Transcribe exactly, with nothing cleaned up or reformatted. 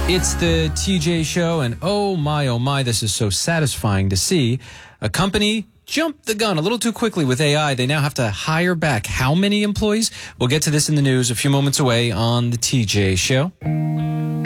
It's the T J Show, and oh my, oh my, this is so satisfying to see. A company jumped the gun a little too quickly with A I. They now have to hire back how many employees? We'll get to this in the news a few moments away on the T J Show.